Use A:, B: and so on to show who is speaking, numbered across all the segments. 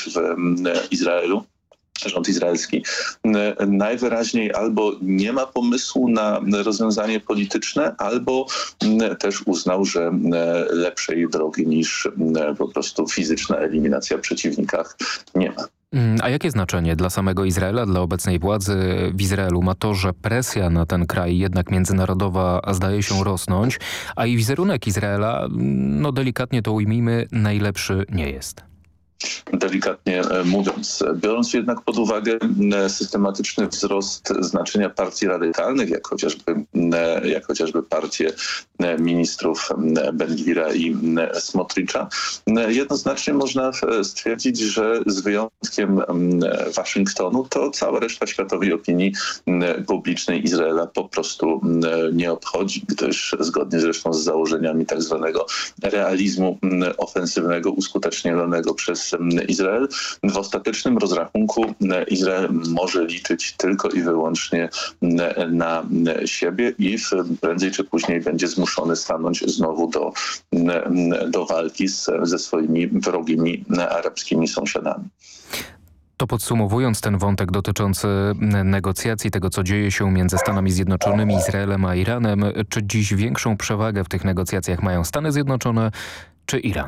A: w Izraelu. Rząd izraelski najwyraźniej albo nie ma pomysłu na rozwiązanie polityczne, albo też uznał, że lepszej drogi niż po prostu fizyczna eliminacja przeciwnika nie ma.
B: A jakie znaczenie dla samego Izraela, dla obecnej władzy w Izraelu ma to, że presja na ten kraj jednak międzynarodowa zdaje się rosnąć, a i wizerunek Izraela, no delikatnie to ujmijmy, najlepszy nie jest?
A: Delikatnie mówiąc. Biorąc jednak pod uwagę systematyczny wzrost znaczenia partii radykalnych, jak chociażby partie ministrów Ben-Gvira i Smotricza, jednoznacznie można stwierdzić, że z wyjątkiem Waszyngtonu to cała reszta światowej opinii publicznej Izraela po prostu nie obchodzi, gdyż zgodnie zresztą z założeniami tak zwanego realizmu ofensywnego uskutecznionego przez Izrael, w ostatecznym rozrachunku Izrael może liczyć tylko i wyłącznie na siebie i prędzej czy później będzie zmuszony stanąć znowu do walki ze swoimi wrogimi arabskimi sąsiadami.
B: To podsumowując ten wątek dotyczący negocjacji, tego co dzieje się między Stanami Zjednoczonymi, Izraelem a Iranem, czy dziś większą przewagę w tych negocjacjach mają Stany Zjednoczone czy Iran?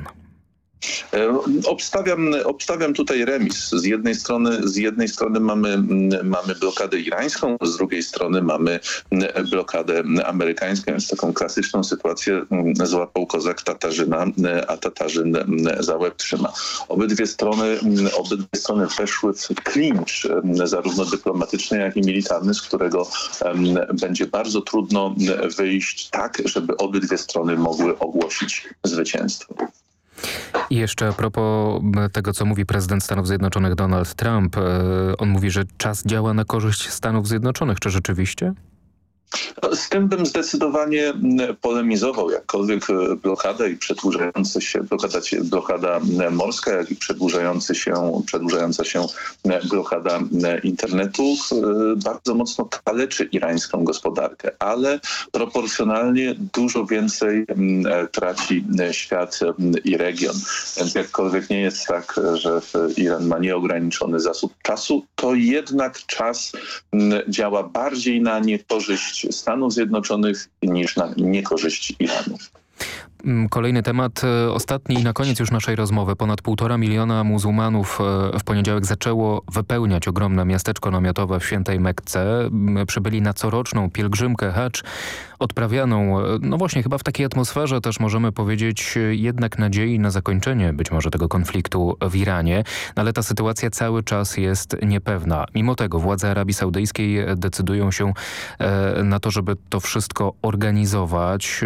A: Obstawiam tutaj remis. Z jednej strony mamy blokadę irańską, z drugiej strony mamy blokadę amerykańską. Jest taką klasyczną sytuację złapał kozak Tatarzyna, a Tatarzyn za łeb trzyma. Obydwie strony weszły w klincz, zarówno dyplomatyczny, jak i militarny, z którego będzie bardzo trudno wyjść tak, żeby obydwie strony mogły ogłosić zwycięstwo.
B: I jeszcze a propos tego, co mówi prezydent Stanów Zjednoczonych Donald Trump. On mówi, że czas działa na korzyść Stanów Zjednoczonych. Czy rzeczywiście?
A: Z tym zdecydowanie polemizował, jakkolwiek blokada i przedłużająca się blokada morska, jak i przedłużająca się blokada internetu bardzo mocno kaleczy irańską gospodarkę, ale proporcjonalnie dużo więcej traci świat i region. Więc jakkolwiek nie jest tak, że Iran ma nieograniczony zasób czasu, to jednak czas działa bardziej na niekorzyść Stanów Zjednoczonych niż na niekorzyść Iranu.
B: Kolejny temat, ostatni i na koniec już naszej rozmowy. Ponad 1,5 miliona muzułmanów w poniedziałek zaczęło wypełniać ogromne miasteczko namiotowe w świętej Mekce. Przybyli na coroczną pielgrzymkę Hadż, odprawianą, no właśnie chyba w takiej atmosferze też możemy powiedzieć jednak nadziei na zakończenie być może tego konfliktu w Iranie. Ale ta sytuacja cały czas jest niepewna. Mimo tego władze Arabii Saudyjskiej decydują się na to, żeby to wszystko organizować.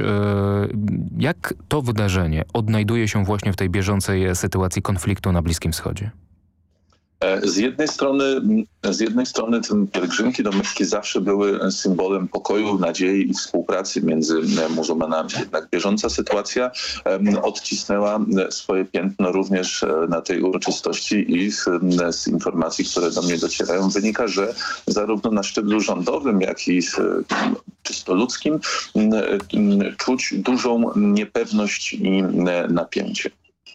B: Jak to wydarzenie odnajduje się właśnie w tej bieżącej sytuacji konfliktu na Bliskim Wschodzie?
A: Z jednej strony te pielgrzymki do Mekki zawsze były symbolem pokoju, nadziei i współpracy między muzułmanami. Jednak bieżąca sytuacja odcisnęła swoje piętno również na tej uroczystości i z informacji, które do mnie docierają, wynika, że zarówno na szczeblu rządowym, jak i czysto ludzkim czuć dużą niepewność i napięcie.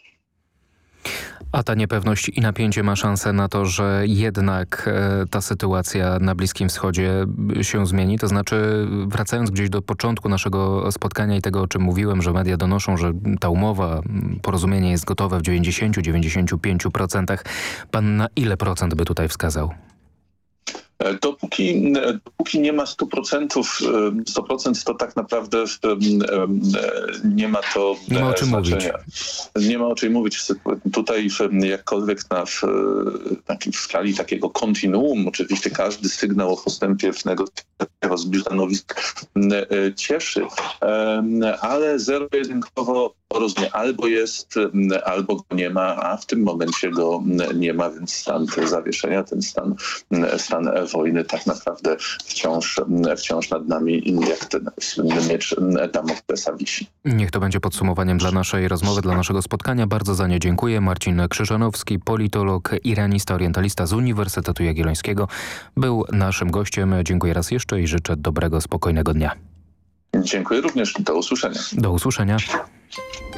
B: A ta niepewność i napięcie ma szansę na to, że jednak ta sytuacja na Bliskim Wschodzie się zmieni? To znaczy, wracając gdzieś do początku naszego spotkania i tego, o czym mówiłem, że media donoszą, że ta umowa, porozumienie jest gotowe w 90-95%. Pan na ile procent by tutaj wskazał?
A: Dopóki nie ma 100%, to tak naprawdę nie ma to znaczenia. Nie ma o czym mówić. Tutaj jakkolwiek w skali takiego kontinuum, oczywiście każdy sygnał o postępie w negocjacjach zbliż stanowisk cieszy, ale zero-jedynkowo porozumienie albo jest, albo go nie ma, a w tym momencie go nie ma, więc stan zawieszenia, ten stan wojny tak naprawdę wciąż nad nami, jak ten słynny miecz Damoklesa wisi.
B: Niech to będzie podsumowaniem dla naszej rozmowy, dla naszego spotkania. Bardzo za nie dziękuję. Marcin Krzyżanowski, politolog, iranista, orientalista z Uniwersytetu Jagiellońskiego, był naszym gościem. Dziękuję raz jeszcze i życzę dobrego, spokojnego dnia.
A: Dziękuję również. Do usłyszenia.
B: Do usłyszenia.